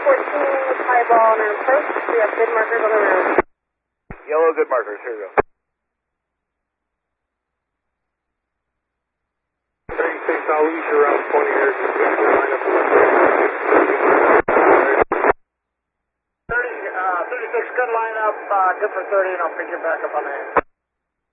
high ball and an approach. We have good markers on the road. Yellow, good markers. Here we go. 36, I'll lose you around 20 years. 36, good lineup, good for 30, and I'll pick you back up on the end.